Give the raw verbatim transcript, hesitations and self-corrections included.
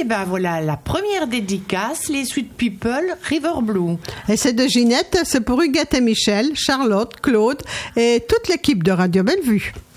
et ben voilà la première dédicace, les Sweet People River Blue. Et c'est de Ginette, c'est pour Huguette et Michel, Charlotte, Claude et toute l'équipe de Radio Bellevue.